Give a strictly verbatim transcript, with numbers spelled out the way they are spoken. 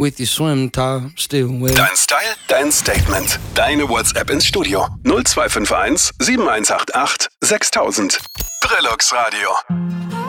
with your swim top still wet. Dein Style, dein Statement. Deine WhatsApp ins Studio. null zwei fünf eins sieben eins acht acht sechstausend. Brillux Radio.